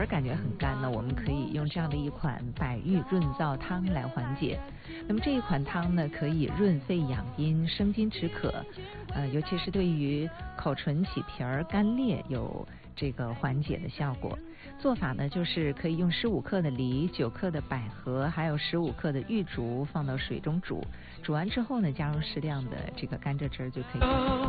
感觉很干呢，我们可以用这样的一款百郁润燥汤来缓解。那么这一款汤呢，可以润肺养阴、生津止渴，尤其是对于口唇起皮儿、干裂有这个缓解的效果。做法呢，就是可以用15克的梨、9克的百合，还有15克的玉竹放到水中煮，煮完之后呢，加入适量的这个甘蔗汁就可以。